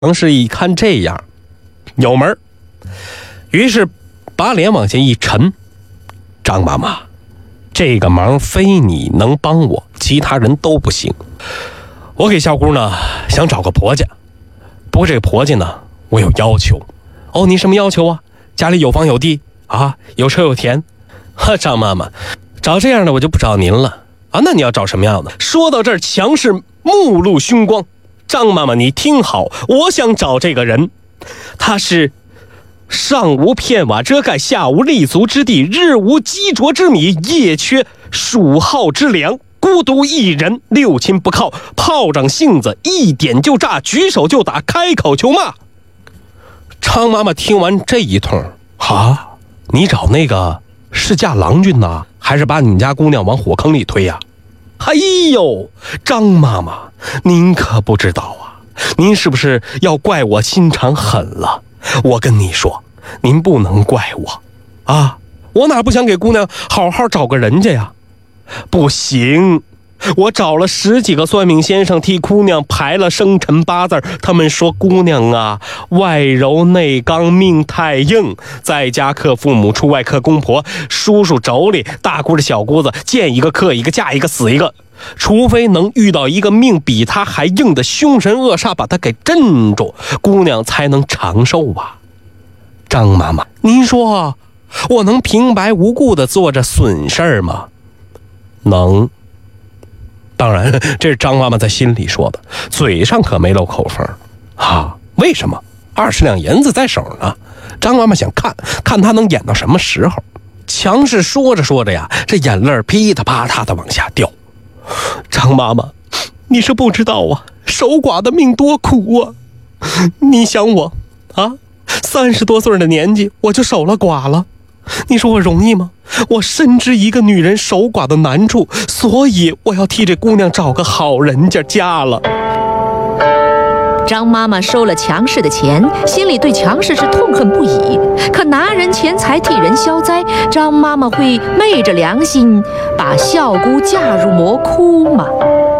强势一看这样有门，于是把脸往下一沉，张妈妈，这个忙非你能帮我，其他人都不行。我给小姑呢想找个婆家，不过这个婆家呢我有要求。哦，你什么要求啊？家里有房有地啊，有车有田。张妈妈，找这样的我就不找您了啊。那你要找什么样的？说到这儿，强势目露凶光。张妈妈，你听好，我想找这个人，他是上无片瓦遮盖，下无立足之地，日无积浊之米，夜缺数号之粮，孤独一人，六亲不靠，炮仗性子，一点就炸，举手就打，开口就骂。张妈妈听完这一通，啊，你找那个是嫁郎君呢，还是把你们家姑娘往火坑里推呀？哎呦，张妈妈，您可不知道啊，您是不是要怪我心肠狠了？我跟你说，您不能怪我啊，我哪不想给姑娘好好找个人家呀？不行，我找了10几个算命先生替姑娘排了生辰八字，他们说姑娘啊，外柔内刚，命太硬，在家克父母，出外克公婆，叔叔妯娌，大姑子小姑子，见一个克一个，嫁一个死一个，除非能遇到一个命比他还硬的凶神恶煞，把他给镇住，姑娘才能长寿啊。张妈妈，您说我能平白无故的做着损事儿吗？能。当然，这是张妈妈在心里说的，嘴上可没露口风啊。为什么？20两银子在手呢，张妈妈想看他能演到什么时候。强势说着说着呀，这眼泪噼里啪啦的往下掉。张妈妈，你是不知道啊，守寡的命多苦啊。你想我啊，30多岁的年纪我就守了寡了，你说我容易吗？我深知一个女人守寡的难处，所以我要替这姑娘找个好人家嫁了。 张妈妈收了强势的钱，心里对强势是痛恨不已，可拿人钱财替人消灾，张妈妈会昧着良心把孝姑嫁入魔窟吗？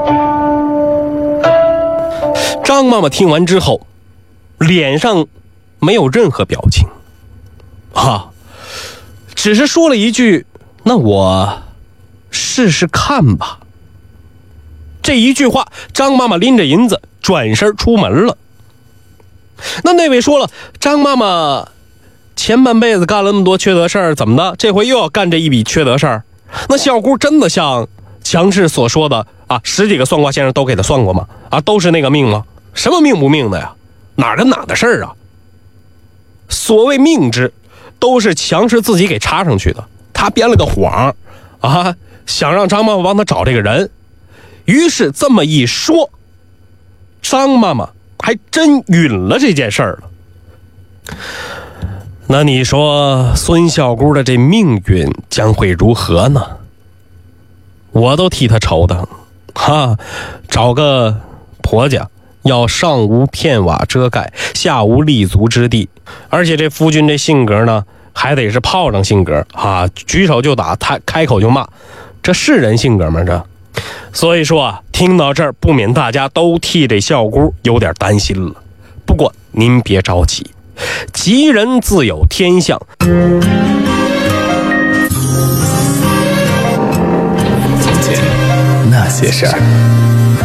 张妈妈听完之后，脸上没有任何表情啊，只是说了一句，那我试试看吧。这一句话，张妈妈拎着银子转身出门了。那位说了，张妈妈前半辈子干了那么多缺德事儿，怎么的？这回又要干这一笔缺德事儿？那孝姑真的像强势所说的啊，10几个算卦先生都给他算过吗？啊，都是那个命吗？什么命不命的呀？哪跟哪的事儿啊？所谓命之，都是强势自己给插上去的。他编了个谎啊，想让张妈妈帮他找这个人。于是这么一说，张妈妈还真允了这件事儿了。那你说孙小姑的这命运将会如何呢？我都替她愁的哈，找个婆家要上无片瓦遮盖，下无立足之地，而且这夫君这性格呢还得是炮仗性格啊，举手就打，开口就骂，这是人性格吗？这所以说啊，听到这儿不免大家都替这孝姑有点担心了。不过您别着急，吉人自有天相。 从前那些事儿。